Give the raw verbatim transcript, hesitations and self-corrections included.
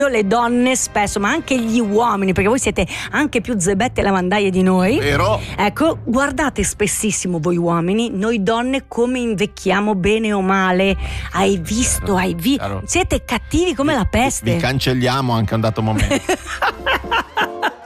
le donne spesso, ma anche gli uomini, perché voi siete anche più zebette lavandaie di noi. Vero? Ecco, guardate spessissimo voi uomini, noi donne come invecchiamo bene o male. Hai visto, Chiaro, hai visto. chiaro. Siete cattivi come la peste. Vi cancelliamo anche a un dato momento.